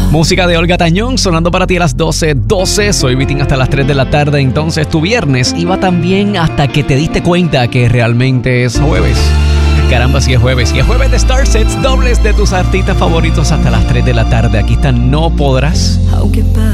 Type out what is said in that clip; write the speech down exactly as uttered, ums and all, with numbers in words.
Música de Olga Tañón sonando para ti a las doce doce. Soy Vitín hasta las tres de la tarde. Entonces tu viernes iba tan bien hasta que te diste cuenta que realmente es jueves. Caramba, si es jueves. Y es jueves de Star Sets, dobles de tus artistas favoritos hasta las tres de la tarde. Aquí está No Podrás. Aunque